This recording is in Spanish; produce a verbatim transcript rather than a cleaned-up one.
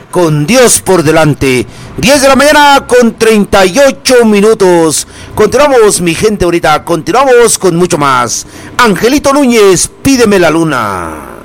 con Dios por delante. diez de la mañana con treinta y ocho minutos. Continuamos, mi gente, ahorita. Continuamos con mucho más. Angelito Núñez, pídeme la luna.